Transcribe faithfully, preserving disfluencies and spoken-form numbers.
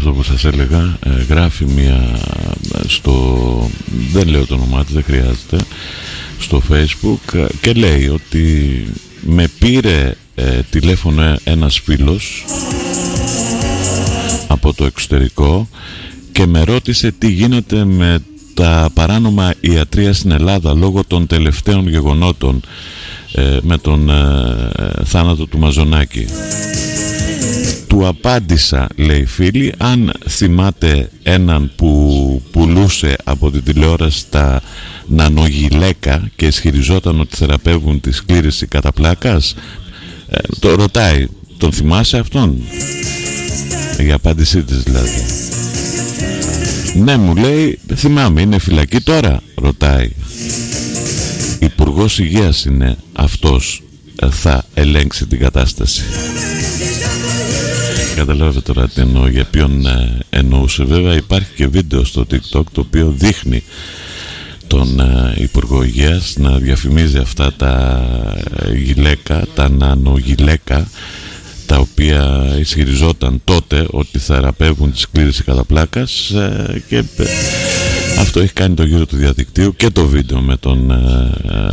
αυτό που σας έλεγα. ε, Γράφει μια στο... δεν λέω το όνομά της, δεν χρειάζεται, στο Facebook, και λέει ότι με πήρε ε, τηλέφωνο ένας φίλος από το εξωτερικό και με ρώτησε τι γίνεται με τα παράνομα ιατρεία στην Ελλάδα λόγω των τελευταίων γεγονότων ε, με τον ε, θάνατο του Μαζονάκη. Του απάντησα, λέει φίλη, αν θυμάται έναν που πουλούσε από την τηλεόραση τα νανογυλαίκα και ισχυριζόταν ότι θεραπεύουν τη σκλήρηση κατά πλάκας. ε, Το ρωτάει, τον θυμάσαι αυτόν? Η απάντησή της δηλαδή. Ναι, μου λέει, θυμάμαι, είναι φυλακή τώρα? Ρωτάει. Υπουργός Υγείας είναι αυτός, θα ελέγξει την κατάσταση. Καταλάβετε τώρα τι εννοώ, για ποιον ε, εννοούσε. Βέβαια υπάρχει και βίντεο στο TikTok το οποίο δείχνει τον ε, Υπουργό Υγείας να διαφημίζει αυτά τα γυλαίκα, τα νανογυλαίκα, τα οποία ισχυριζόταν τότε ότι θεραπεύουν τη σκλήρηση κατά πλάκας, ε, και ε, αυτό έχει κάνει το γύρο του διαδικτύου, και το βίντεο με τον ε,